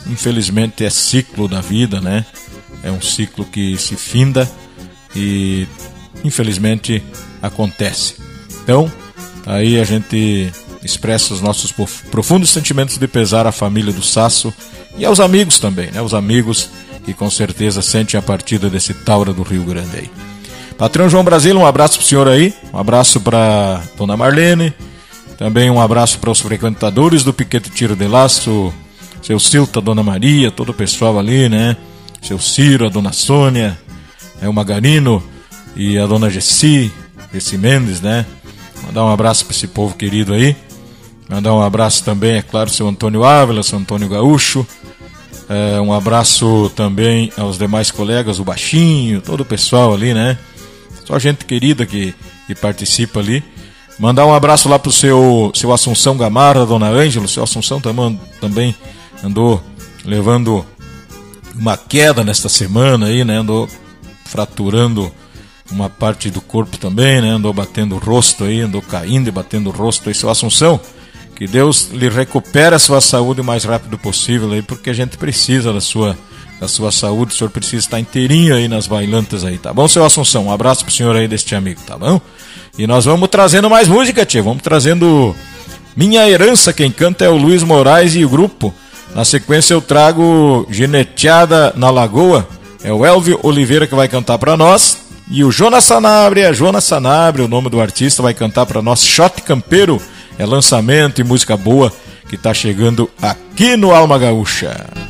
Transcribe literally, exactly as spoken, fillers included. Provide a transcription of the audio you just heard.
infelizmente é ciclo da vida, né? É um ciclo que se finda e infelizmente acontece. Então, aí a gente expressa os nossos profundos sentimentos de pesar à família do Sasso e aos amigos também, né? Os amigos que com certeza sentem a partida desse Taura do Rio Grande aí. Patrão João Brasília, um abraço pro senhor aí, um abraço pra Dona Marlene, também um abraço para os frequentadores do Piquete Tiro de Laço, seu Cilta, Dona Maria, todo o pessoal ali, né? Seu Ciro, a Dona Sônia, é o Magarino e a Dona Gessi, Gessi Mendes, né? Mandar um abraço para esse povo querido aí. Mandar um abraço também, é claro, seu Antônio Ávila, seu Antônio Gaúcho. É, um abraço também aos demais colegas, o Baixinho, todo o pessoal ali, né? Só gente querida que, que participa ali. Mandar um abraço lá pro seu, seu Assunção Gamarra, Dona Ângela. Seu Assunção também, também andou levando uma queda nesta semana aí, né? Andou fraturando uma parte do corpo também, né? Andou batendo o rosto aí, andou caindo e batendo o rosto aí. Seu Assunção, que Deus lhe recupere a sua saúde o mais rápido possível aí, porque a gente precisa da sua, da sua saúde. O senhor precisa estar inteirinho aí nas bailantas aí, tá bom, seu Assunção? Um abraço pro senhor aí deste amigo, tá bom? E nós vamos trazendo mais música, tia. Vamos trazendo Minha Herança. Quem canta é o Luiz Moraes e o grupo. Na sequência eu trago Gineteada na Lagoa. É o Elvio Oliveira que vai cantar pra nós. E o Jonas Sanabria, a Jonas Sanabria, o nome do artista, vai cantar pra nós Shot Campeiro. É lançamento e música boa que tá chegando aqui no Alma Gaúcha.